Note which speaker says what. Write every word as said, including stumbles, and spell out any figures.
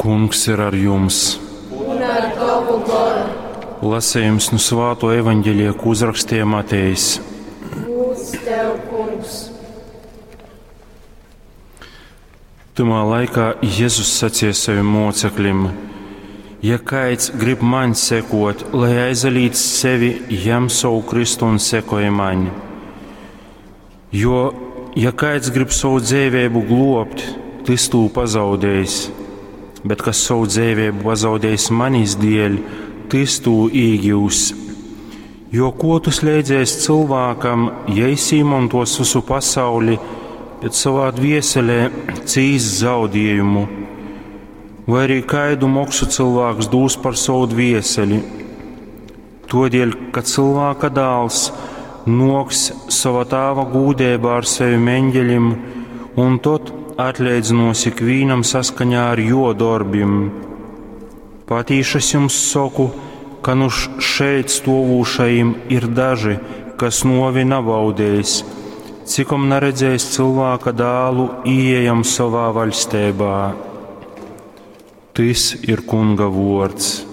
Speaker 1: Kungs ir ar jums.
Speaker 2: Un ar tavu garu.
Speaker 1: Lasījums no Svēto evaņģēlija, ko uzrakstīja Matejs.
Speaker 2: Lūdz tev, Kungs.
Speaker 1: Tumā laikā Jēzus sacīja saviem mocekļiem: ja kāds grib man sekot, lai aizalīdz sevi, ņem savu kristu un sekoja man. Jo, ja kāds grib savu dzīvību globt, tas to pazaudējis, bet kas savu dzīvību pazaudējis manis dēļ, tas to iegūs. Jo ko tu slēdzies cilvēkam, ja izmantos visu pasauli, bet savā dvieselē cīs zaudējumu? Vai arī kādu maksu cilvēks dūs par savu dvieseli? Todēļ, ka cilvēka dēls noks sava tēva gūdībā ar saviem eņģeļiem, un tad atleidzinās ikvienam saskaņā ar jo darbiem. Patīši es jums saku, ka nu šeit stāvošajiem ir daži, kas novi nav baudējis, cikom neredzējis cilvēka dēlu ieejam savā valstībā. Tas ir Kunga vārds.